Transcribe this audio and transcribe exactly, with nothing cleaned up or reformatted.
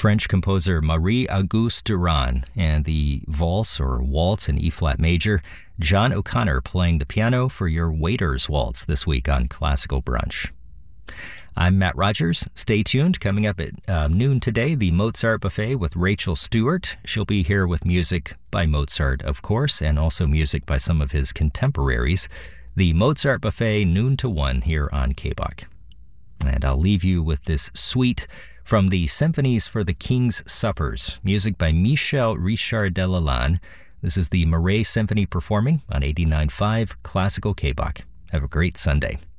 French composer Marie-Auguste Durand, and the valse or waltz in E-flat major, John O'Connor playing the piano for your Waiter's Waltz this week on Classical Brunch. I'm Matt Rogers. Stay tuned. Coming up at uh, noon today, the Mozart Buffet with Rachel Stewart. She'll be here with music by Mozart, of course, and also music by some of his contemporaries. The Mozart Buffet, noon to one, here on K B O C. And I'll leave you with this suite from the Symphonies for the King's Suppers, music by Michel Richard Delalande. This is the Marais Symphony performing on eighty-nine point five Classical K B O C. Have a great Sunday.